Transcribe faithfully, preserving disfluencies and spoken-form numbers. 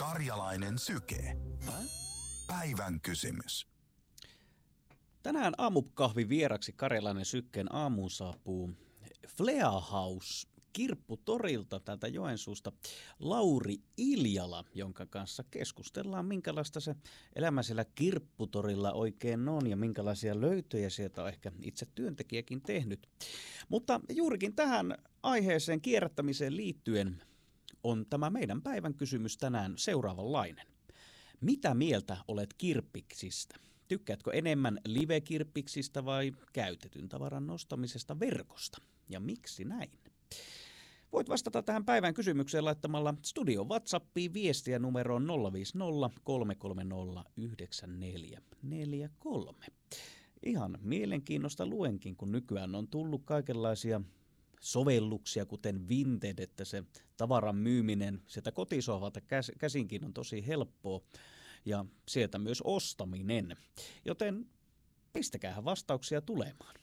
Karjalainen syke. Päivän kysymys. Tänään aamukahvin vieraksi Karjalainen sykkeen aamuun saapuu Flea House Kirpputorilta täältä Joensuusta Lauri Iljala, jonka kanssa keskustellaan, minkälaista se elämä siellä Kirpputorilla oikein on ja minkälaisia löytöjä sieltä on ehkä itse työntekijäkin tehnyt. Mutta juurikin tähän aiheeseen kierrättämiseen liittyen on tämä meidän päivän kysymys tänään seuraavanlainen. Mitä mieltä olet kirppiksistä? Tykkäätkö enemmän live-kirppiksistä vai käytetyn tavaran nostamisesta verkosta? Ja miksi näin? Voit vastata tähän päivän kysymykseen laittamalla studion WhatsAppiin viestiä numeroon nolla viisi nolla kolme kolme nolla yhdeksän neljä neljä kolme. Ihan mielenkiinnosta luenkin, kun nykyään on tullut kaikenlaisia sovelluksia, kuten Vinted, että se tavaran myyminen sieltä kotisohvalta käsinkin on tosi helppoa ja sieltä myös ostaminen. Joten pistäkäähän vastauksia tulemaan.